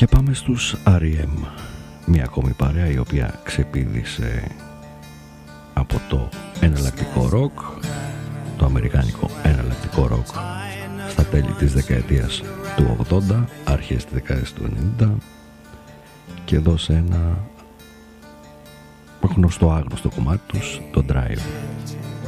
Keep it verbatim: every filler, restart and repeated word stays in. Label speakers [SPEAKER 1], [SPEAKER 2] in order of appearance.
[SPEAKER 1] Και πάμε στους αρ ι εμ, μια ακόμη παρέα η οποία ξεπήδησε από το εναλλακτικό ροκ, το αμερικάνικο εναλλακτικό ροκ στα τέλη της δεκαετίας του ογδόντα, αρχές της δεκαετίας του ενενήντα, και εδώ σε ένα γνωστό άγνωστο κομμάτι τους, το Drive.